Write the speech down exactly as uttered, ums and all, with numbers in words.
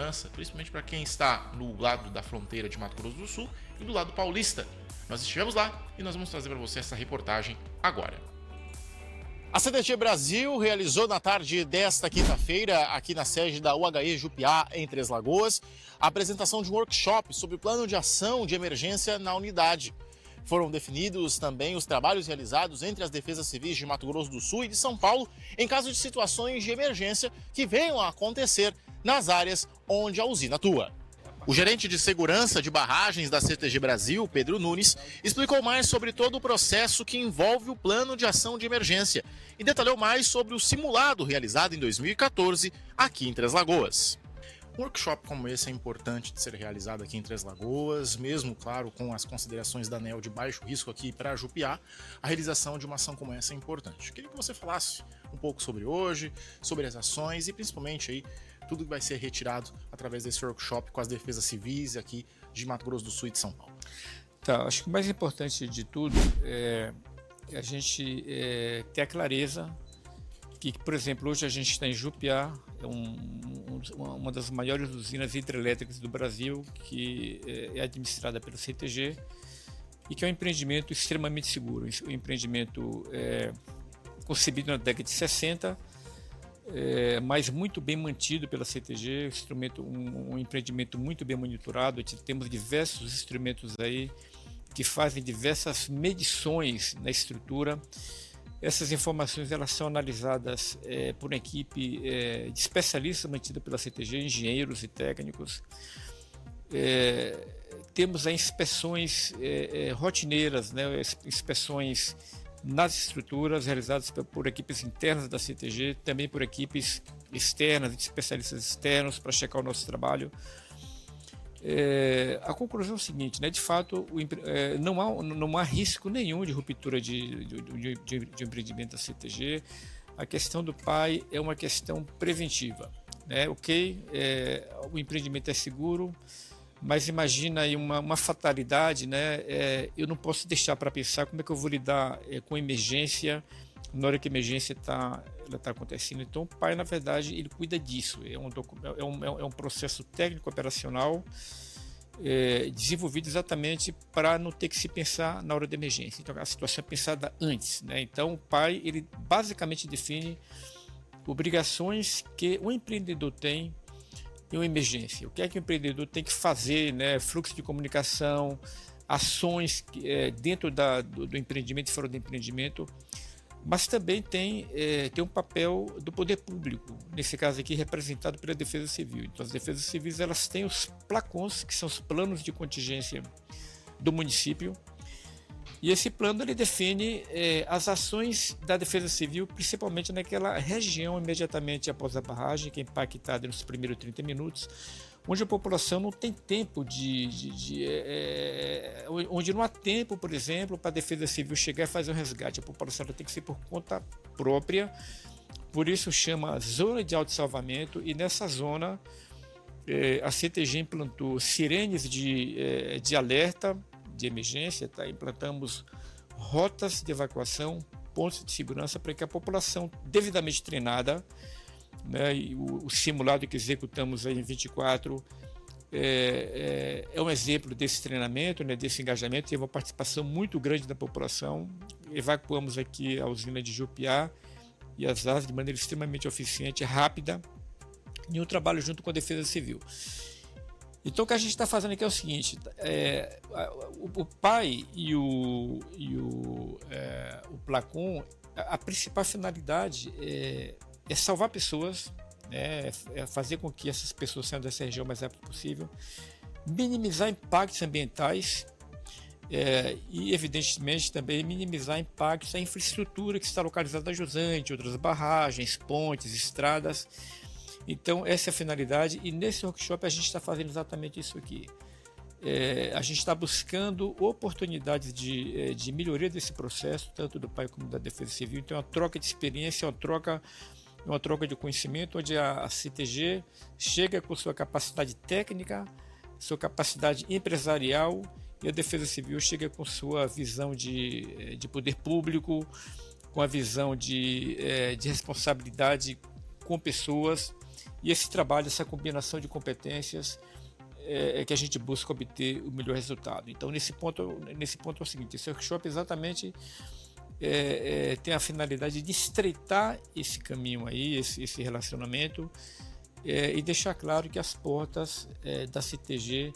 segurança, principalmente para quem está no lado da fronteira de Mato Grosso do Sul e do lado paulista. Nós estivemos lá e nós vamos trazer para você essa reportagem agora. A C T G Brasil realizou na tarde desta quinta-feira, aqui na sede da U H E Jupiá, em Três Lagoas, a apresentação de um workshop sobre o plano de ação de emergência na unidade. Foram definidos também os trabalhos realizados entre as defesas civis de Mato Grosso do Sul e de São Paulo em caso de situações de emergência que venham a acontecer nas áreas onde a usina atua. O gerente de segurança de barragens da C T G Brasil, Pedro Nunes, explicou mais sobre todo o processo que envolve o plano de ação de emergência e detalhou mais sobre o simulado realizado em dois mil e quatorze aqui em Três Lagoas. Um workshop como esse é importante de ser realizado aqui em Três Lagoas, mesmo, claro, com as considerações da ANEEL de baixo risco aqui para Jupiá, a realização de uma ação como essa é importante. Queria que você falasse um pouco sobre hoje, sobre as ações e principalmente aí tudo que vai ser retirado através desse workshop com as defesas civis aqui de Mato Grosso do Sul e de São Paulo. Tá, acho que o mais importante de tudo é a gente é, ter a clareza que, por exemplo, hoje a gente está em Jupiá, é um, um, uma das maiores usinas hidrelétricas do Brasil, que é administrada pelo C T G e que é um empreendimento extremamente seguro, um empreendimento é, concebido na década de sessenta, É, mas muito bem mantido pela C T G, instrumento, um, um empreendimento muito bem monitorado. Temos diversos instrumentos aí que fazem diversas medições na estrutura. Essas informações elas são analisadas é, por uma equipe é, de especialistas mantida pela C T G, engenheiros e técnicos. É, temos aí inspeções é, é, rotineiras, né, inspeções nas estruturas realizadas por equipes internas da C T G, também por equipes externas, de especialistas externos para checar o nosso trabalho. É, a conclusão é o seguinte, né? De fato, o, é, não, há, não há risco nenhum de ruptura de, de, de, de, de empreendimento da C T G. A questão do P A I é uma questão preventiva, né? Ok, é, o empreendimento é seguro, mas imagina aí uma, uma fatalidade, né? É, eu não posso deixar para pensar como é que eu vou lidar é, com emergência na hora que a emergência está tá acontecendo. Então o P A I, na verdade, ele cuida disso. É um, é um, é um processo técnico operacional é, desenvolvido exatamente para não ter que se pensar na hora da emergência. Então a situação é pensada antes, né? Então o P A I ele basicamente define obrigações que o empreendedor tem em uma emergência. O que é que o empreendedor tem que fazer, né? Fluxo de comunicação, ações é, dentro da, do, do empreendimento e fora do empreendimento, mas também tem, é, tem um papel do poder público, nesse caso aqui representado pela Defesa Civil. Então as defesas civis elas têm os placons, que são os planos de contingência do município, e esse plano ele define é, as ações da Defesa Civil, principalmente naquela região imediatamente após a barragem, que é impactada nos primeiros trinta minutos, onde a população não tem tempo de... de, de é, onde não há tempo, por exemplo, para a Defesa Civil chegar e fazer um resgate. A população tem que ser por conta própria, por isso chama zona de autossalvamento, e nessa zona é, a C T G implantou sirenes de, é, de alerta, de emergência, tá? Implantamos rotas de evacuação, pontos de segurança para que a população devidamente treinada, né, e o, o simulado que executamos aí em vinte e quatro é, é, é um exemplo desse treinamento, né, desse engajamento. Teve uma participação muito grande da população. Evacuamos aqui a usina de Jupiá e as áreas de maneira extremamente eficiente, rápida, e um trabalho junto com a Defesa Civil. Então o que a gente está fazendo aqui é o seguinte, é, o, o P A I e o, e o, é, o Placon, a, a principal finalidade é, é salvar pessoas, né, é fazer com que essas pessoas saiam dessa região o mais rápido possível, minimizar impactos ambientais é, e, evidentemente, também minimizar impactos à infraestrutura que está localizada na jusante, outras barragens, pontes, estradas. Então essa é a finalidade, e nesse workshop a gente está fazendo exatamente isso aqui. É, a gente está buscando oportunidades de, de melhoria desse processo, tanto do P A I como da Defesa Civil. Então é uma troca de experiência, uma troca, uma troca de conhecimento, onde a, a C T G chega com sua capacidade técnica, sua capacidade empresarial, e a Defesa Civil chega com sua visão de, de poder público, com a visão de, de responsabilidade com pessoas, E esse trabalho, essa combinação de competências é, é que a gente busca obter o melhor resultado. Então, nesse ponto, nesse ponto é o seguinte, esse workshop exatamente é, é, tem a finalidade de estreitar esse caminho aí, esse, esse relacionamento, é, e deixar claro que as portas é, da C T G